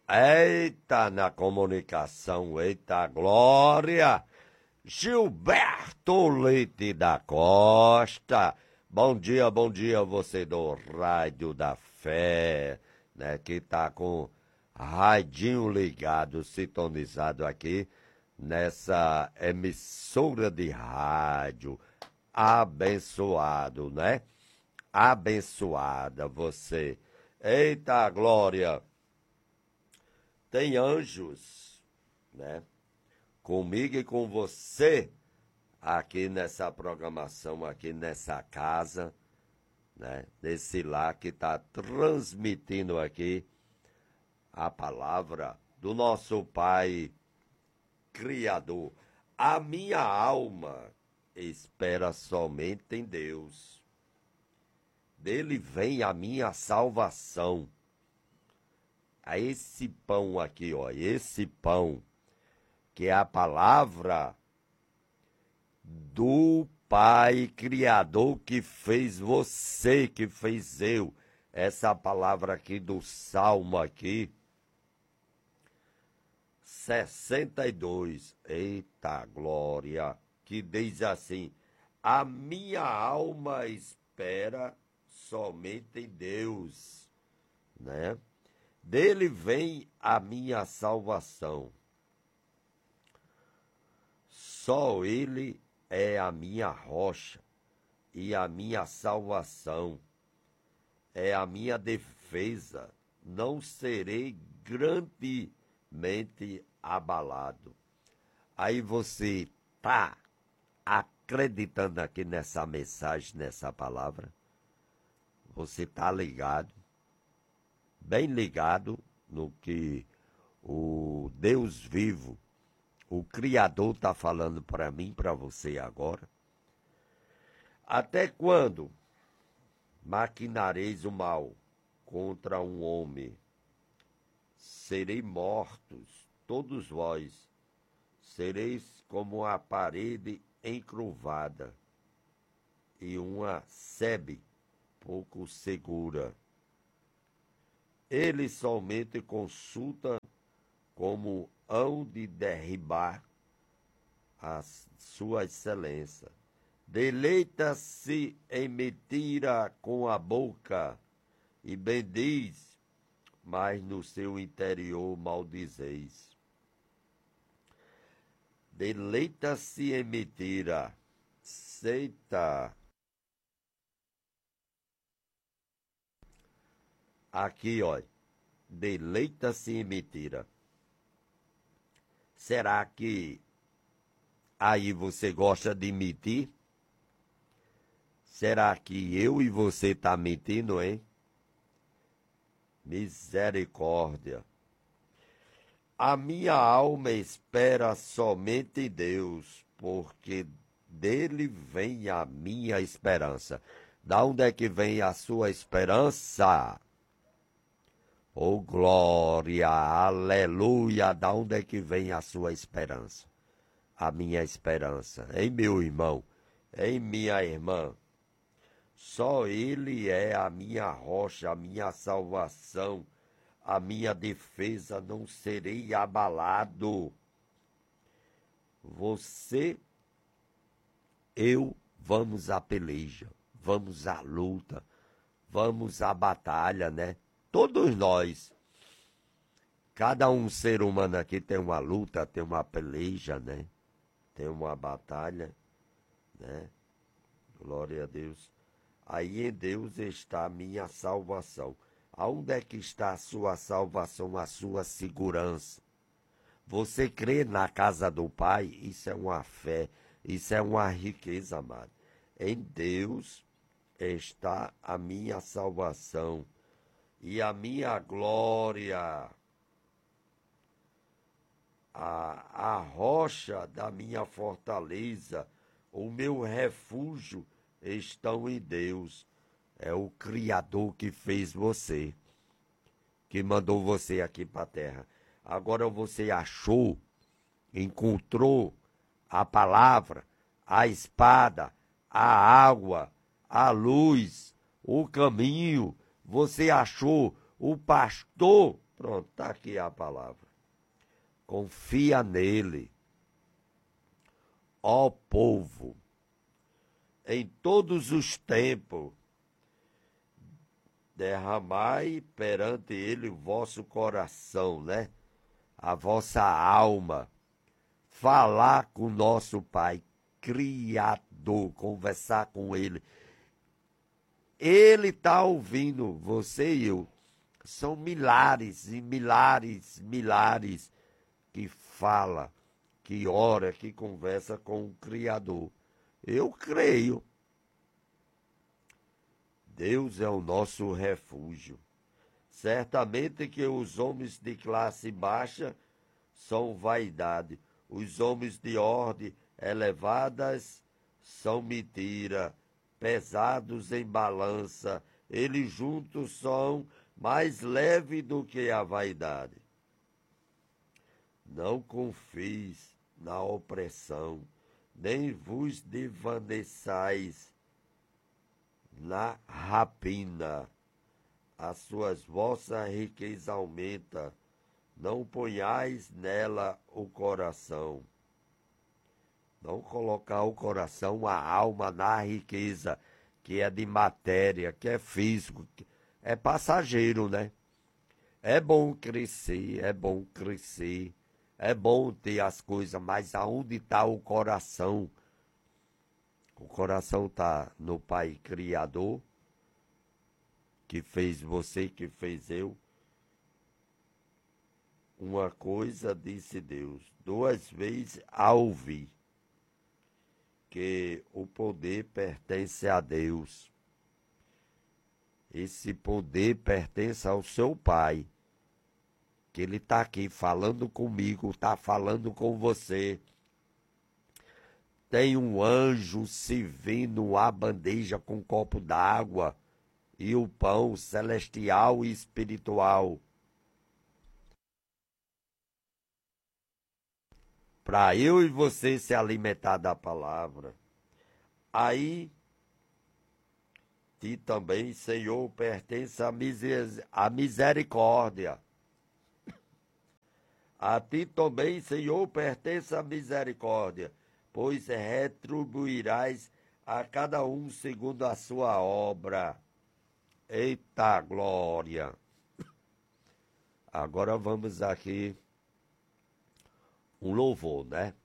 Eita, na comunicação, eita glória! Gilberto Leite da Costa. Bom dia, você do Rádio da Fé, né, que tá com radinho ligado, sintonizado aqui nessa emissora de rádio. Abençoado, né? Abençoada você. Eita glória! Tem anjos, né? Comigo e com você, aqui nessa programação, aqui nessa casa, né? Desse lar que está transmitindo aqui a palavra do nosso Pai Criador. A minha alma espera somente em Deus. Dele vem a minha salvação. A esse pão aqui, ó, esse pão, que é a palavra do Pai Criador que fez você, que fez eu. Essa palavra aqui do Salmo aqui, 62, eita glória, que diz assim: a minha alma espera somente em Deus, né? Dele vem a minha salvação. Só Ele é a minha rocha e a minha salvação. É a minha defesa. Não serei grandemente abalado. Aí você tá acreditando aqui nessa mensagem, nessa palavra? Você tá ligado? Bem ligado no que o Deus vivo, o Criador está falando para mim, para você agora. Até quando maquinareis o mal contra um homem? Serei mortos, todos vós. Sereis como a parede encruvada e uma sebe pouco segura. Ele somente consulta como hão de derribar a sua excelência. Deleita-se em mentira com a boca e bendiz, mas no seu interior maldizeis. Deleita-se em mentira. Eita! Aqui, ó, deleita-se em mentira. Será que aí você gosta de mentir? Será que eu e você tá mentindo, hein? Misericórdia. A minha alma espera somente em Deus, porque dele vem a minha esperança. Da onde é que vem a sua esperança? Oh, glória, aleluia, da onde é que vem a sua esperança? A minha esperança, em meu irmão, em minha irmã. Só Ele é a minha rocha, a minha salvação, a minha defesa, não serei abalado. Você, eu, vamos à peleja, vamos à luta, vamos à batalha, né? Todos nós, cada um ser humano aqui tem uma luta, tem uma peleja, né? Tem uma batalha, né? Glória a Deus. Aí em Deus está a minha salvação. Aonde é que está a sua salvação, a sua segurança? Você crê na casa do Pai? Isso é uma fé, isso é uma riqueza, amado. Em Deus está a minha salvação e a minha glória, a rocha da minha fortaleza, o meu refúgio estão em Deus. É o Criador que fez você, que mandou você aqui para a terra. Agora você achou, encontrou a palavra, a espada, a água, a luz, o caminho. Você achou o pastor Pronto, está aqui a palavra. Confia nele, ó povo, em todos os tempos. Derramai perante ele o vosso coração, né? A vossa alma. Falar com o nosso Pai, Criador, conversar com ele. Ele está ouvindo você e eu. São milhares e milhares que fala, que ora, que conversa com o Criador. Eu creio. Deus é o nosso refúgio. Certamente que os homens de classe baixa são vaidade. Os homens de ordem elevadas são mentira, pesados em balança. Eles juntos são mais leves do que a vaidade. Não confieis na opressão, nem vos desvaneçais na rapina. As suas vossas riquezas aumenta, não ponhais nela o coração. Não colocar o coração, a alma na riqueza, que é de matéria, que é físico, que é passageiro, né? É bom crescer, é bom ter as coisas, mas aonde está o coração? O coração está no Pai Criador, que fez você, que fez eu. Uma coisa disse Deus, 2 vezes a ouvir, que o poder pertence a Deus. Esse poder pertence ao seu Pai, que ele está aqui falando comigo, está falando com você. Tem um anjo servindo a bandeja com um copo d'água e o pão celestial e espiritual, para eu e você se alimentar da palavra. Aí, ti também, Senhor, pertence a misericórdia. A ti também, Senhor, pertence a misericórdia, pois retribuirás a cada um segundo a sua obra. Eita glória! Agora vamos aqui um louvor, né?